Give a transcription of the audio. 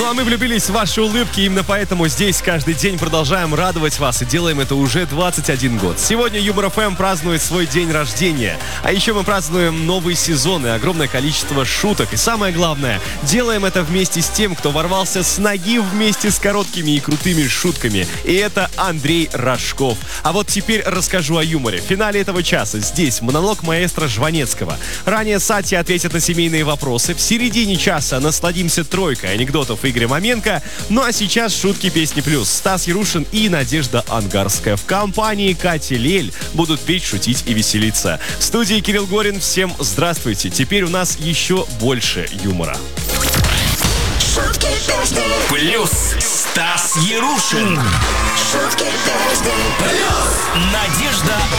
Ну а мы влюбились в ваши улыбки, именно поэтому здесь каждый день продолжаем радовать вас и делаем это уже 21 год. Сегодня Юмор ФМ празднует свой день рождения, а еще мы празднуем новый сезон и огромное количество шуток. И самое главное, делаем это вместе с тем, кто ворвался с ноги вместе с короткими и крутыми шутками. И это Андрей Рожков. А вот теперь расскажу о юморе. В финале этого часа здесь монолог маэстро Жванецкого. Ранее Сати ответит на семейные вопросы. В середине часа насладимся тройкой анекдотов Игоря Маменко. Ну а сейчас шутки песни плюс. Стас Ярушин и Надежда Ангарская в компании Кати Лель будут петь, шутить и веселиться. В студии Кирилл Горин. Всем здравствуйте. Теперь у нас еще больше юмора. Шутки песни Плюс Стас Ярушин. Шутки песни Плюс Надежда